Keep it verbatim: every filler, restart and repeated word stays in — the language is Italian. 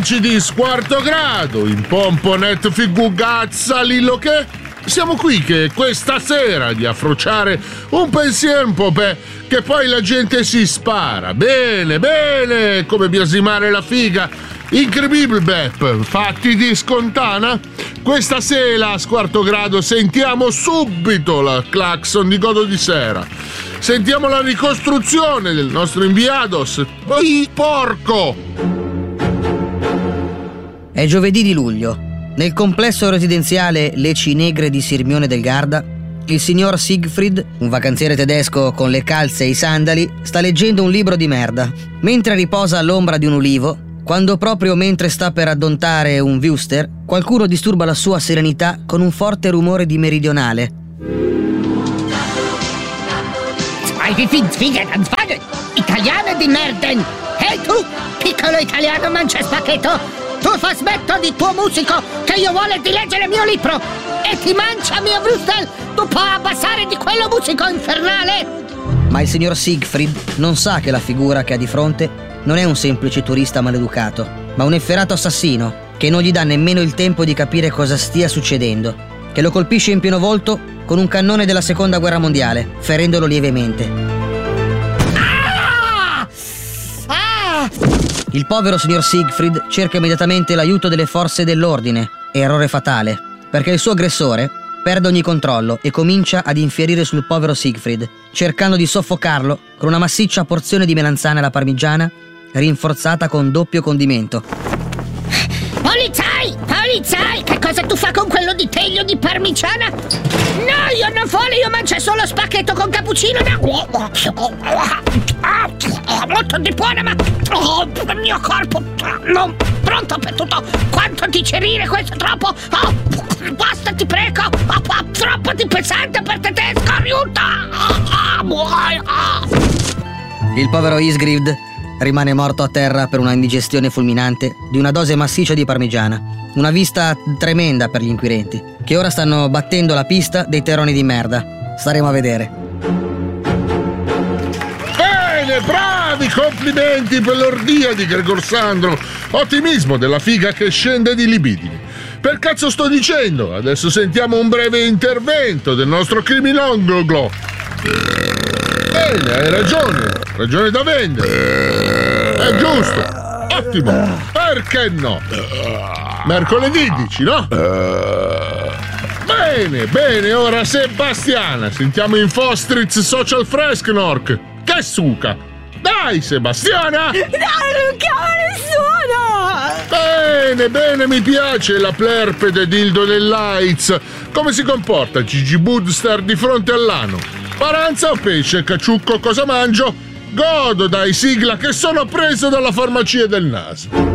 amici di Squarto Grado, in pomponet figugazza lillo che siamo qui che questa sera di affrociare un pensiero un po' pe che poi la gente si spara. Bene, bene, come biasimare la figa. Incredibile Bepp, fatti di scontana. Questa sera a Squarto Grado sentiamo subito la clacson di Godo di Sera. Sentiamo la ricostruzione del nostro inviados, il porco. È giovedì di luglio. Nel complesso residenziale Leci Negre di Sirmione del Garda, il signor Siegfried, un vacanziere tedesco con le calze e i sandali, sta leggendo un libro di merda, mentre riposa all'ombra di un ulivo, quando proprio mentre sta per addontare un Wuster, qualcuno disturba la sua serenità con un forte rumore di meridionale. Italiano di merden! Ehi tu, piccolo italiano mangia spacchetto! Tu fa smetto di tuo musico che io vuole di leggere il mio libro e ti mangia mio Wuster! Tu puoi abbassare di quello musico infernale! Ma il signor Siegfried non sa che la figura che ha di fronte non è un semplice turista maleducato, ma un efferato assassino che non gli dà nemmeno il tempo di capire cosa stia succedendo, che lo colpisce in pieno volto con un cannone della seconda guerra mondiale, ferendolo lievemente. Ah! Ah! Il povero signor Siegfried cerca immediatamente l'aiuto delle forze dell'ordine, errore fatale, perché il suo aggressore perde ogni controllo e comincia ad infierire sul povero Siegfried, cercando di soffocarlo con una massiccia porzione di melanzane alla parmigiana rinforzata con doppio condimento. Polizai! Polizai! Che cosa tu fai con quello di teglio di parmigiana? No, io non voglio, io mangio solo spacchetto con cappuccino. No. Molto di buona, ma oh, il mio corpo non pronto per tutto quanto digerire questo troppo. Oh, basta, ti prego. Oh, troppo di pesante per tedesco, aiuto. Il povero Isgridd rimane morto a terra per una indigestione fulminante di una dose massiccia di parmigiana. Una vista tremenda per gli inquirenti, che ora stanno battendo la pista dei terroni di merda. Staremo a vedere. Bene, bravi, complimenti per l'ordia di Gregor Sandro. Ottimismo della figa che scende di libidini. Per cazzo sto dicendo? Adesso sentiamo un breve intervento del nostro criminongolo. Bene, hai ragione, ragione da vendere. È giusto, ottimo, perché no? Mercoledì dici, no? Bene, bene, ora Sebastiana, sentiamo in Fostritz Social Fresknork. Che suca? Dai Sebastiana! No, non chiama nessuno! Bene, bene, mi piace la plerpede dildo dell'A I D S. Come si comporta Gigi Budster di fronte all'ano? Paranza o pesce, cacciucco, cosa mangio? Godo, dai, sigla che sono preso dalla farmacia del naso.